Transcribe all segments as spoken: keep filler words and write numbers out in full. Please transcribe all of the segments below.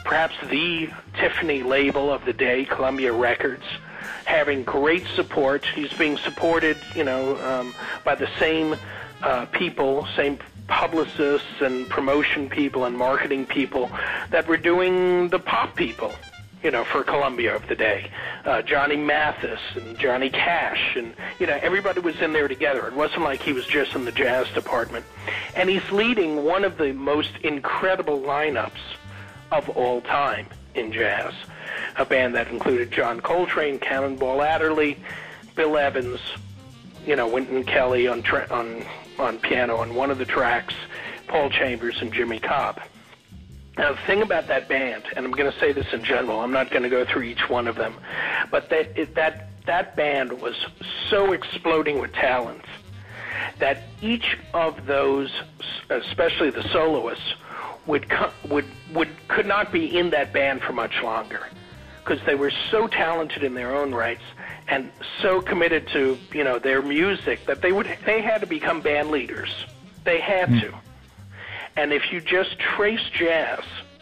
perhaps the Tiffany label of the day, Columbia Records, having great support. He's being supported, you know, um, by the same uh, people, same publicists and promotion people and marketing people that were doing the pop people, you know, for Columbia of the day. Uh, Johnny Mathis and Johnny Cash, and, you know, everybody was in there together. It wasn't like he was just in the jazz department. And he's leading one of the most incredible lineups of all time in jazz. A band that included John Coltrane, Cannonball Adderley, Bill Evans, you know, Wynton Kelly on tra- on on piano on one of the tracks, Paul Chambers and Jimmy Cobb. Now, the thing about that band, and I'm going to say this in general, I'm not going to go through each one of them, but that it, that that band was so exploding with talent that each of those, especially the soloists, would co- would would could not be in that band for much longer, because they were so talented in their own rights and so committed to, you know, their music that they would they had to become band leaders. They had mm. to. And if you just trace jazz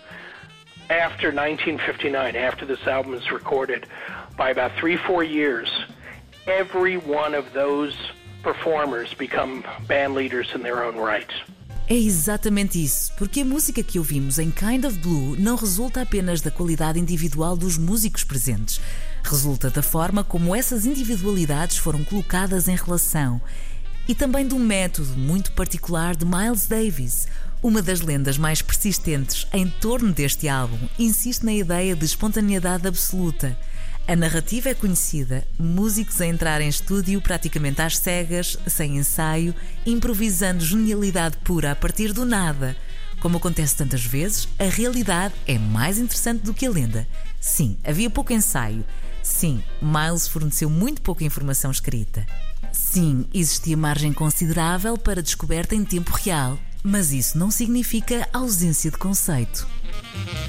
after nineteen fifty-nine, after this album is recorded, by about three, four years, every one of those performers become band leaders in their own right. É exatamente isso, porque a música que ouvimos em Kind of Blue não resulta apenas da qualidade individual dos músicos presentes. Resulta da forma como essas individualidades foram colocadas em relação e também de um método muito particular de Miles Davis. Uma das lendas mais persistentes em torno deste álbum insiste na ideia de espontaneidade absoluta. A narrativa é conhecida, músicos a entrar em estúdio praticamente às cegas, sem ensaio, improvisando genialidade pura a partir do nada. Como acontece tantas vezes, a realidade é mais interessante do que a lenda. Sim, havia pouco ensaio. Sim, Miles forneceu muito pouca informação escrita. Sim, existia margem considerável para descoberta em tempo real, mas isso não significa ausência de conceito.